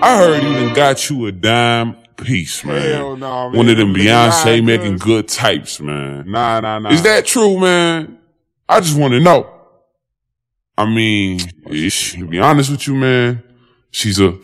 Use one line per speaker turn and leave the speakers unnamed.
I heard he done got you a dime piece, man.
Hell no, man.
One of them Beyonce making good types, man.
Nah.
Is that true, man? I just want to know. I mean, to be honest with you, man, she's a